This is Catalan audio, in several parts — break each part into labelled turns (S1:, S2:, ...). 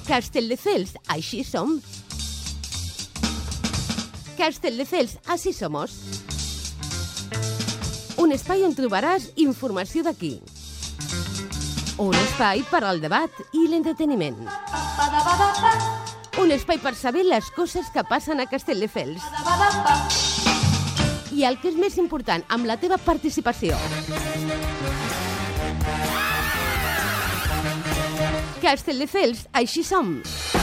S1: Castelldefels, així som. Castelldefels, así somos. Un espai on trobaràs informació d'aquí. Un espai per al debat i l'entreteniment. Un espai per saber les coses que passen a Castelldefels. I el que és més important, amb la teva participació. Castelldefels, així som.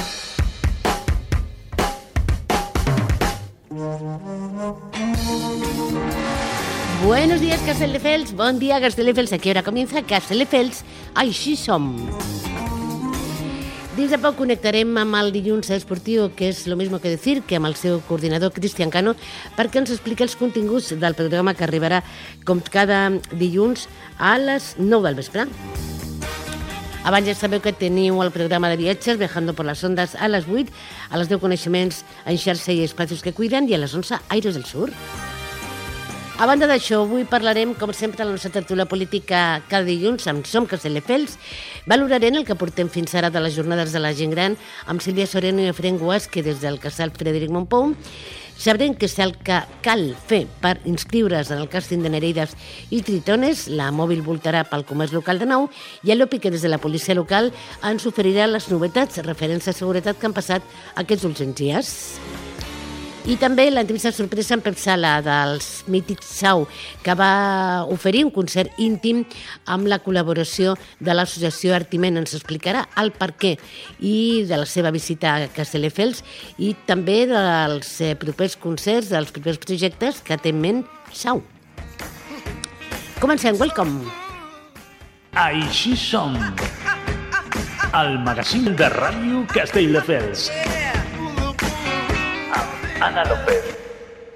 S1: Buenos días, Castelldefels. Bon dia, Castelldefels. Aquí ahora comienza Castelldefels, així som. Dins de poc connectarem amb el dilluns esportiu, que és lo mismo que decir, que amb el seu coordinador Cristian Cano, perquè ens explica els continguts del programa que arribarà com cada dilluns a les 9 del vespre. Abans ja sabeu que teniu el programa de viatges Viajando por las ondas a les 8, a les 10 coneixements en xarxa i espacis que cuiden i a les 11 Aires del Sur. A banda d'això, avui parlarem, com sempre, a la nostra tertúlia política cada dilluns amb Som Castelldefels. Valorarem el que portem fins ara de les jornades de la gent gran amb Sílvia Soreno i Efraín Guas, que des del casal Frederic Mompou. Sabrem què és el que cal fer per inscriure's en el càsting de Nereides i Tritones. La mòbil voltarà pel comerç local de nou i el Lopi, que des de la policia local ens oferirà les novetats referents a seguretat que han passat aquests últims dies. I també l'entrevista sorpresa amb Pep Sala dels mítics Sau, que va oferir un concert íntim amb la col·laboració de l'associació Artiment. Ens explicarà el perquè i de la seva visita a Castelldefels i també dels propers concerts, dels propers projectes que té en ment Sau. Comencem, welcome!
S2: Així som, el magazín de ràdio Castelldefels. Ana López.